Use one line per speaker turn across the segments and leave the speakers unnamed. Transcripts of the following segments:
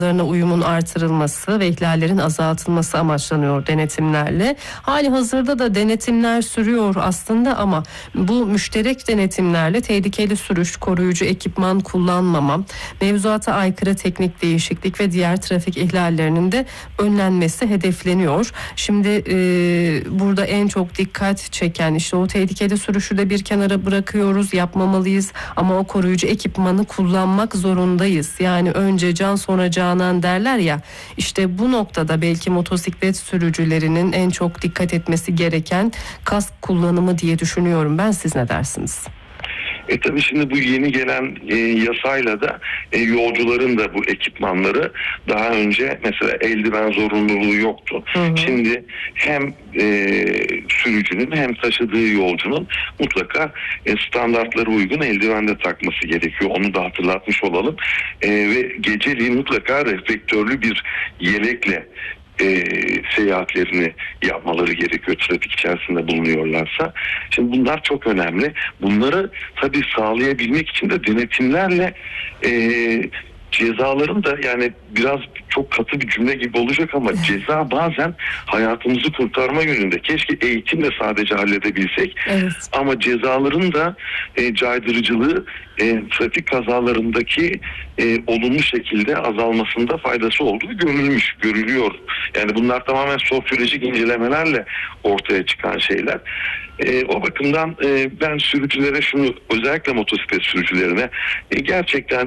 uyumun artırılması ve ihlallerin azaltılması amaçlanıyor denetimlerle. Hali hazırda da denetimler sürüyor aslında ama bu müşterek denetimlerle tehlikeli sürüş, koruyucu ekipman kullanmama, mevzuata aykırı teknik değişiklik ve diğer trafik ihlallerinin de önlenmesi hedefleniyor. Şimdi burada en çok dikkat çeken işte o tehlikeli sürüşü de bir kenara bırakıyoruz, yapmamalıyız ama o koruyucu ekipmanı kullanmak zorundayız. Yani önce can sonra canan derler ya, işte bu noktada belki motosiklet sürücülerinin en çok dikkat etmesi gereken kask kullanımı diye düşünüyorum ben. Siz ne dersiniz?
Tabii şimdi bu yeni gelen yasayla da yolcuların da bu ekipmanları, daha önce mesela eldiven zorunluluğu yoktu. Şimdi hem sürücünün hem taşıdığı yolcunun mutlaka standartlara uygun eldiven de takması gerekiyor. Onu da hatırlatmış olalım. Ve geceliğin mutlaka reflektörlü bir yelekle seyahatlerini yapmaları gerekiyor trafik içerisinde bulunuyorlarsa. Şimdi bunlar çok önemli. Bunları tabii sağlayabilmek için de denetimlerle cezaların da, yani biraz çok katı bir cümle gibi olacak ama ceza bazen hayatımızı kurtarma yönünde. Keşke eğitimle sadece halledebilsek. Evet. Ama cezaların da caydırıcılığı trafik kazalarındaki olumlu şekilde azalmasında faydası olduğu görülüyor. Yani bunlar tamamen sosyolojik incelemelerle ortaya çıkan şeyler. O bakımdan ben sürücülere şunu, özellikle motosiklet sürücülerine gerçekten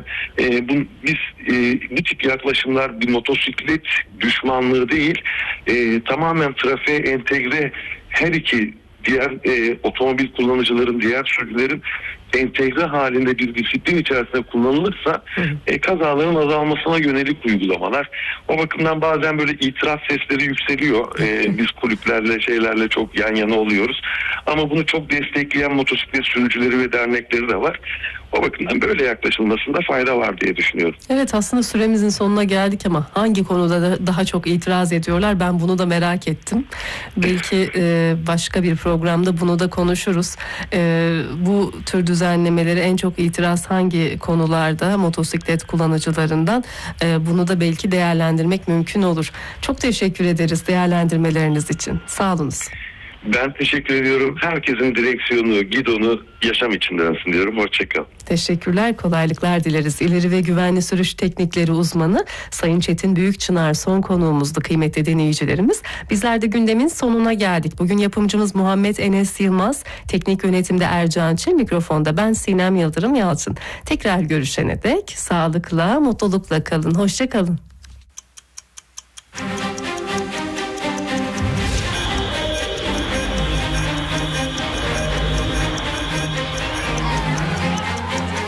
bu tip yaklaşımlar bir motosiklet düşmanlığı değil, tamamen trafiğe entegre, her iki diğer otomobil kullanıcıların, diğer sürücülerin entegre halinde bir disiplin içerisinde kullanılırsa kazaların azalmasına yönelik uygulamalar. O bakımdan bazen böyle itiraz sesleri yükseliyor. Biz kulüplerle, şeylerle çok yan yana oluyoruz. Ama bunu çok destekleyen motosiklet sürücüleri ve dernekleri de var. O bakımdan böyle yaklaşılmasında fayda var diye düşünüyorum.
Evet, aslında süremizin sonuna geldik ama hangi konuda daha çok itiraz ediyorlar, ben bunu da merak ettim. Belki başka bir programda bunu da konuşuruz. Bu tür düzenlemeleri en çok itiraz hangi konularda motosiklet kullanıcılarından, bunu da belki değerlendirmek mümkün olur. Çok teşekkür ederiz değerlendirmeleriniz için. Sağ olunuz.
Ben teşekkür ediyorum. Herkesin direksiyonu, gidonu yaşam içinde olsun diyorum. Hoşçakal.
Teşekkürler, kolaylıklar dileriz. İleri ve güvenli sürüş teknikleri uzmanı Sayın Çetin Büyükçınar son konuğumuzdu kıymetli dinleyicilerimiz. Bizler de gündemin sonuna geldik. Bugün yapımcımız Muhammed Enes Yılmaz, teknik yönetimde Ercan Çil, mikrofonda ben Sinem Yıldırım Yalçın. Tekrar görüşene dek sağlıkla, mutlulukla kalın. Hoşça kalın.